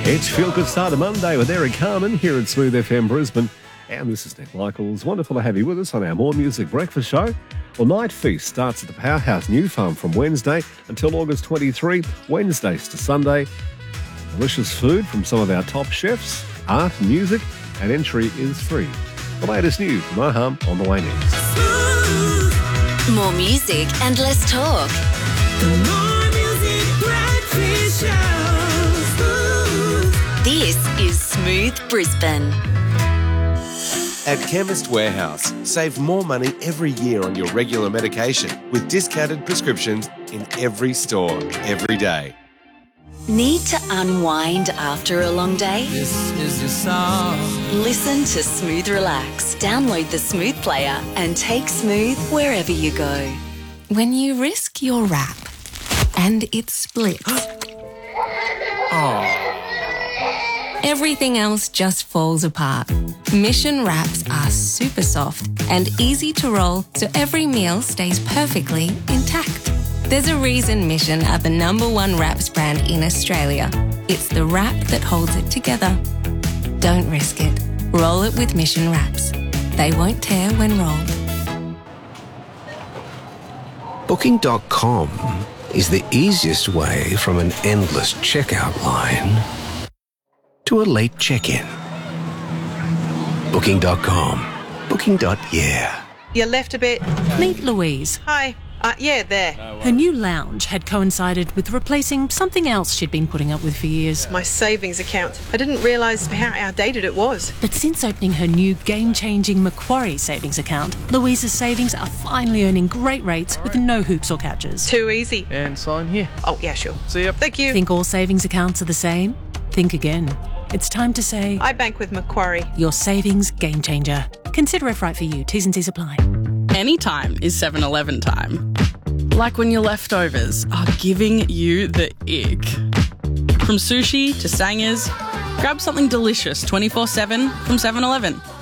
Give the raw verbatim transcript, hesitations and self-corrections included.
It's Feel Good Start of Monday with Eric Carmen here at Smooth F M Brisbane. And this is Nick Michaels. Wonderful to have you with us on our More Music Breakfast Show. Well, Night Feast starts at the Powerhouse New Farm from Wednesday until August twenty-third, Wednesdays to Sunday. Delicious food from some of our top chefs, art, music, and entry is free. The latest news from Aham on the way next. More music and less talk. The More Music Breakfast Show. This is Smooth Brisbane. At Chemist Warehouse, save more money every year on your regular medication with discounted prescriptions in every store, every day. Need to unwind after a long day? This is your song. Listen to Smooth Relax. Download the Smooth player and take Smooth wherever you go. When you risk your wrap and it splits, Oh. everything else just falls apart. Mission wraps are super soft and easy to roll so every meal stays perfectly intact. There's a reason Mission are the number one wraps brand in Australia. It's the wrap that holds it together. Don't risk it. Roll it with Mission wraps. They won't tear when rolled. Booking dot com is the easiest way from an endless checkout line to a late check-in. Booking dot com. Booking. Yeah. You left a bit. Meet Louise. Hi. Uh, yeah, there. Her new lounge had coincided with replacing something else she'd been putting up with for years. My savings account. I didn't realise how outdated it was. But since opening her new game-changing Macquarie savings account, Louise's savings are finally earning great rates with no hoops or catches. Too easy. And sign here. Oh, yeah, sure. See ya. Thank you. Think all savings accounts are the same? Think again. It's time to say, I bank with Macquarie. your savings game changer. Consider if right for you. T's and C's apply. Anytime is seven eleven time. Like when your leftovers are giving you the ick. From sushi to sangers, grab something delicious twenty-four seven from seven eleven.